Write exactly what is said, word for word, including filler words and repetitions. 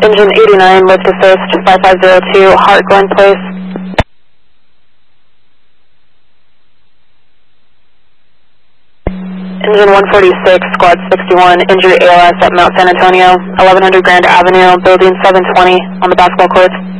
Engine eighty-nine, lift assist, five five zero two, Heart Glen Place. Engine one forty-six, Squad sixty-one, injured A L S at Mount San Antonio, eleven hundred Grand Avenue, building seven twenty on the basketball courts.